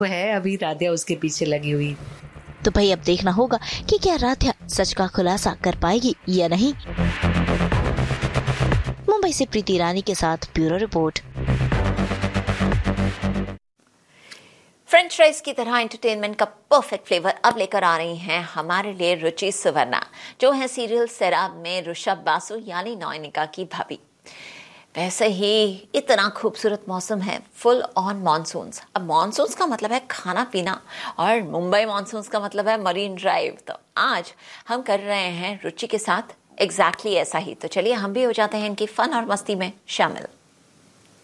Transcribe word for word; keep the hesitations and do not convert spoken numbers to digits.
वो है अभी राधिया उसके पीछे लगी हुई। तो भाई अब देखना होगा कि क्या राधिया सच का खुलासा कर पाएगी या नहीं। मुंबई से प्रीति ईरानी के साथ ब्यूरो रिपोर्ट। फ्रेंच फ्राइज की तरह एंटरटेनमेंट का परफेक्ट फ्लेवर अब लेकर आ रही हैं हमारे लिए रुचि सुवर्णा, जो है सीरियल सैराब में ऋषभ बासु यानी नयनिका की भाभी। वैसे ही इतना खूबसूरत मौसम है, फुल ऑन मॉनसून्स। अब मॉनसून्स का मतलब है खाना पीना, और मुंबई मॉनसून्स का मतलब है मरीन ड्राइव। तो आज हम कर रहे हैं रुचि के साथ एग्जैक्टली exactly ऐसा ही। तो चलिए हम भी हो जाते हैं इनकी फन और मस्ती में शामिल।